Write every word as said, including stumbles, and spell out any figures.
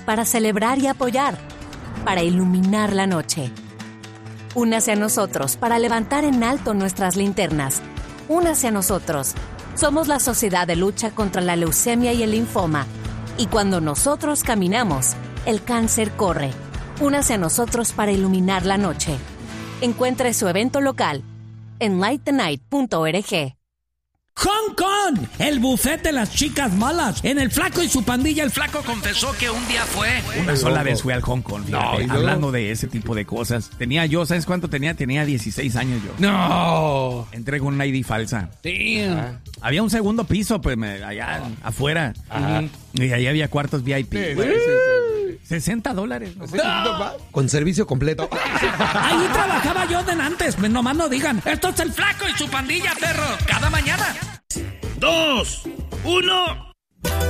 para celebrar y apoyar, para iluminar la noche. Únase a nosotros para levantar en alto nuestras linternas. Únase a nosotros. Somos la Sociedad de Lucha contra la Leucemia y el Linfoma. Y cuando nosotros caminamos, el cáncer corre. Únase a nosotros para iluminar la noche. Encuentre su evento local en light the night punto org. Hong Kong, el buffet de las chicas malas. En El Flaco y su pandilla, el Flaco confesó que un día fue. Una sola vez fui al Hong Kong. Fíjate, no, hablando de ese tipo de cosas. Tenía yo, ¿sabes cuánto tenía? Tenía dieciséis años yo. No. Entré con una I D falsa. Damn. Había un segundo piso, pues, allá afuera. Ajá. Y ahí había cuartos V I P. Sí, sí, sí. sesenta dólares. ¿No? No. Con servicio completo. Ahí trabajaba yo de antes. Nomás no digan. Esto es El Flaco y su pandilla, perro. Cada mañana. Dos, uno...